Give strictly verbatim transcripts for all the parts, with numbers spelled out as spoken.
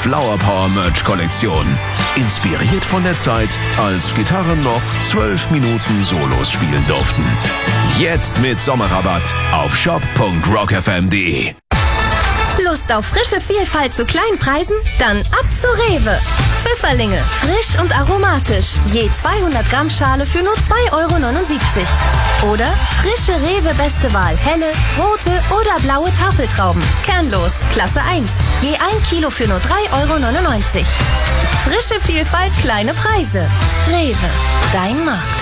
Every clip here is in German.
Flower Power Merch Kollektion. Inspiriert von der Zeit, als Gitarren noch zwölf Minuten Solos spielen durften. Jetzt mit Sommerrabatt auf shop punkt rock f m punkt d e. Lust auf frische Vielfalt zu kleinen Preisen? Dann ab zu Rewe. Pfifferlinge, frisch und aromatisch. Je zweihundert Gramm Schale für nur zwei Euro neunundsiebzig. Oder frische Rewe Beste Wahl, helle, rote oder blaue Tafeltrauben. Kernlos, Klasse eins. Je ein Kilo für nur drei Euro neunundneunzig. Frische Vielfalt, kleine Preise. Rewe, dein Markt.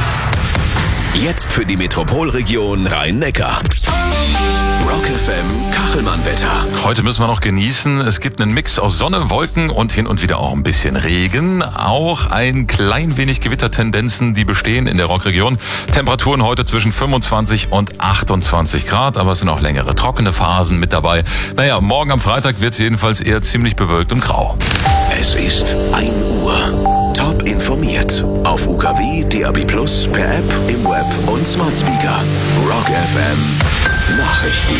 Jetzt für die Metropolregion Rhein-Neckar. Rock F M Kachelmann-Wetter. Heute müssen wir noch genießen. Es gibt einen Mix aus Sonne, Wolken und hin und wieder auch ein bisschen Regen. Auch ein klein wenig Gewittertendenzen, die bestehen in der Rockregion. Temperaturen heute zwischen fünfundzwanzig und achtundzwanzig Grad, aber es sind auch längere trockene Phasen mit dabei. Naja, morgen am Freitag wird es jedenfalls eher ziemlich bewölkt und grau. Es ist ein Uhr. Top informiert. Auf U K W, D A B plus, per App, im Web und Smart Speaker. Rock F M Nachrichten.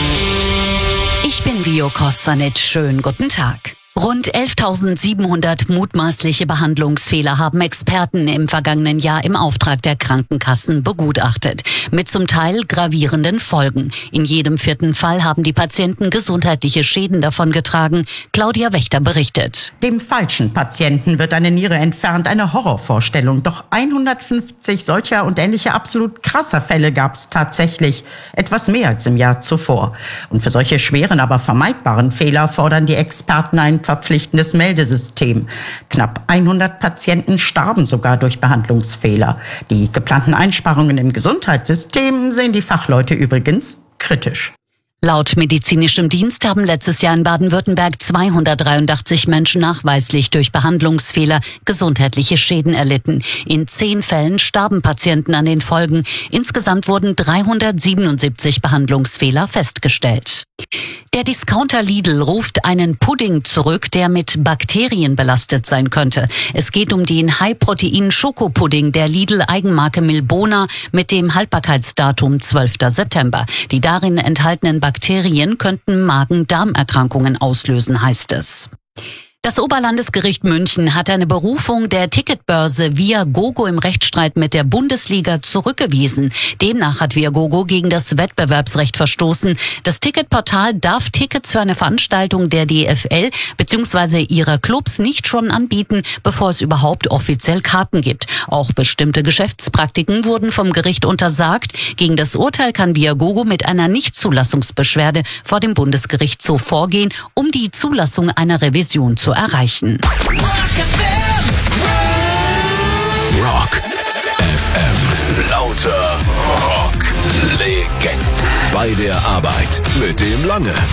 Ich bin Vio Kostanic. Schönen guten Tag. Rund elftausendsiebenhundert mutmaßliche Behandlungsfehler haben Experten im vergangenen Jahr im Auftrag der Krankenkassen begutachtet. Mit zum Teil gravierenden Folgen. In jedem vierten Fall haben die Patienten gesundheitliche Schäden davongetragen. Claudia Wächter berichtet. Dem falschen Patienten wird eine Niere entfernt. Eine Horrorvorstellung. Doch hundertfünfzig solcher und ähnlicher absolut krasser Fälle gab es tatsächlich. Etwas mehr als im Jahr zuvor. Und für solche schweren, aber vermeidbaren Fehler fordern die Experten ein verpflichtendes Meldesystem. Knapp hundert Patienten starben sogar durch Behandlungsfehler. Die geplanten Einsparungen im Gesundheitssystem sehen die Fachleute übrigens kritisch. Laut medizinischem Dienst haben letztes Jahr in Baden-Württemberg zweihundertdreiundachtzig Menschen nachweislich durch Behandlungsfehler gesundheitliche Schäden erlitten. In zehn Fällen starben Patienten an den Folgen. Insgesamt wurden dreihundertsiebenundsiebzig Behandlungsfehler festgestellt. Der Discounter Lidl ruft einen Pudding zurück, der mit Bakterien belastet sein könnte. Es geht um den High-Protein-Schokopudding der Lidl-Eigenmarke Milbona mit dem Haltbarkeitsdatum zwölfter September. Die darin enthaltenen Bakterien könnten Magen-Darm-Erkrankungen auslösen, heißt es. Das Oberlandesgericht München hat eine Berufung der Ticketbörse Viagogo im Rechtsstreit mit der Bundesliga zurückgewiesen. Demnach hat Viagogo gegen das Wettbewerbsrecht verstoßen. Das Ticketportal darf Tickets für eine Veranstaltung der D F L bzw. ihrer Clubs nicht schon anbieten, bevor es überhaupt offiziell Karten gibt. Auch bestimmte Geschäftspraktiken wurden vom Gericht untersagt. Gegen das Urteil kann Viagogo mit einer Nichtzulassungsbeschwerde vor dem Bundesgerichtshof vorgehen, um die Zulassung einer Revision zu erreichen. Rock F M. Lauter Rock-Legenden. Bei der Arbeit mit dem Lange.